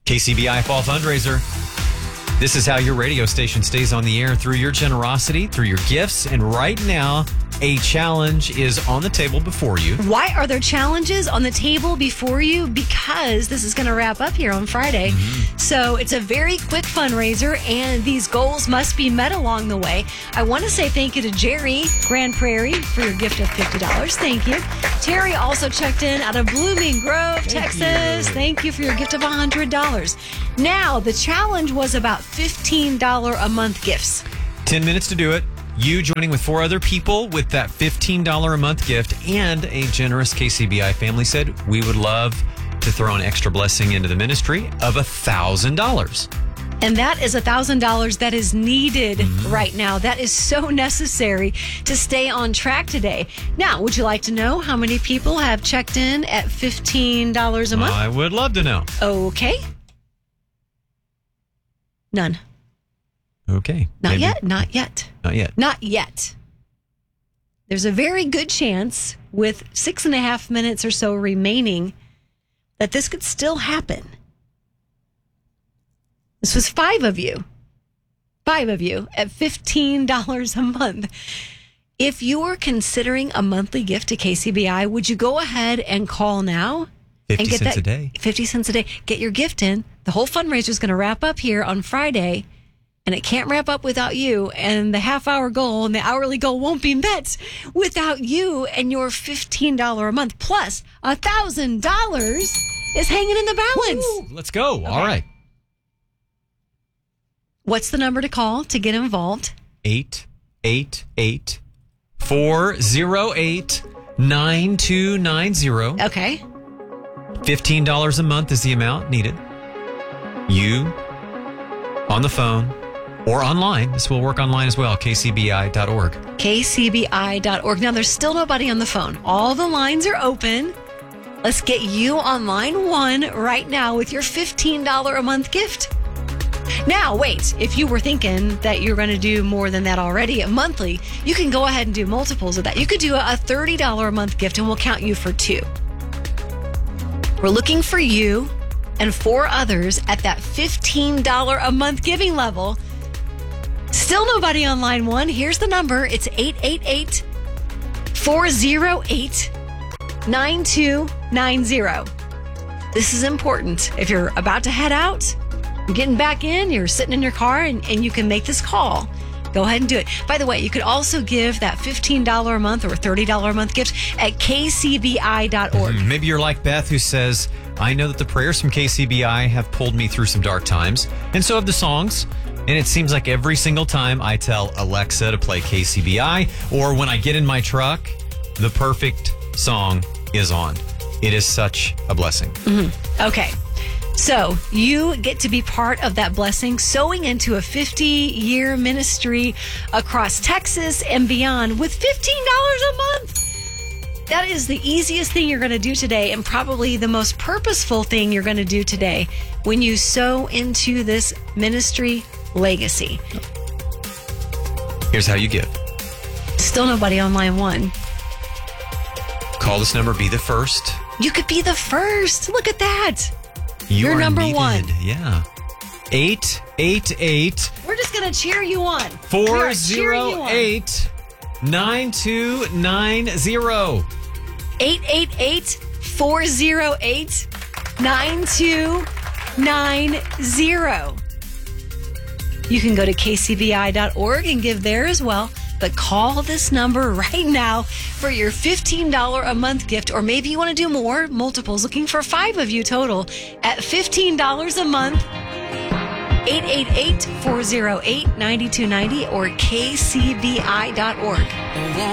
KCBI Fall Fundraiser. This is how your radio station stays on the air, through your generosity, through your gifts. And right now, a challenge is on the table before you. Why are there challenges on the table before you? Because this is going to wrap up here on Friday. So it's a very quick fundraiser, and these goals must be met along the way. I want to say thank you to Jerry, Grand Prairie, for your gift of $50. Thank you. Terry also checked in out of Blooming Grove, Texas. Thank you for your gift of $100. Now, the challenge was about $15 a month gifts. 10 minutes to do it. You joining with 4 other people with that $15 a month gift, and a generous KCBI family said, we would love to throw an extra blessing into the ministry of $1,000. And that is $1,000 that is needed right now. That is so necessary to stay on track today. Now, would you like to know how many people have checked in at $15 a month? I would love to know. Okay. None. Okay. Not yet. Not yet. Not yet. Not yet. There's a very good chance, with 6.5 minutes or so remaining, that this could still happen. This was 5 of you. 5 of you at $15 a month. If you are considering a monthly gift to KCBI, would you go ahead and call now? 50 and get cents that, a day. 50 cents a day. Get your gift in. The whole fundraiser is going to wrap up here on Friday. And it can't wrap up without you. And the half-hour goal and the hourly goal won't be met without you and your $15 a month. Plus, $1,000 is hanging in the balance. Woo, let's go. Okay. All right. What's the number to call to get involved? 888-408-9290. Okay. $15 a month is the amount needed. You on the phone or online. This will work online as well. KCBI.org. KCBI.org. Now, there's still nobody on the phone. All the lines are open. Let's get you on line 1 right now with your $15 a month gift. Now, wait, if you were thinking that you're going to do more than that already monthly, you can go ahead and do multiples of that. You could do a $30 a month gift, and we'll count you for 2. We're looking for you and 4 others at that $15 a month giving level. Still nobody on line 1. Here's the number. It's 888-408-9290. This is important. If you're about to head out, you're getting back in, you're sitting in your car, and you can make this call. Go ahead and do it. By the way, you could also give that $15 a month or $30 a month gift at kcbi.org. Maybe you're like Beth, who says, I know that the prayers from KCBI have pulled me through some dark times, and so have the songs. And it seems like every single time I tell Alexa to play KCBI, or when I get in my truck, the perfect song is on. It is such a blessing. Okay. So you get to be part of that blessing, sowing into a 50-year ministry across Texas and beyond with $15 a month. That is the easiest thing you're going to do today, and probably the most purposeful thing you're going to do today when you sow into this ministry legacy. Here's how you give. Still nobody on line 1. Call this number, be the first. You could be the first. Look at that. You're number needed. 1. Yeah. 888. We're just going to cheer you on. 408-9290. 888-408-9290. You can go to kcbi.org and give there as well. But call this number right now for your $15 a month gift. Or maybe you want to do more, multiples, looking for 5 of you total at $15 a month. 888-408-9290 or kcbi.org.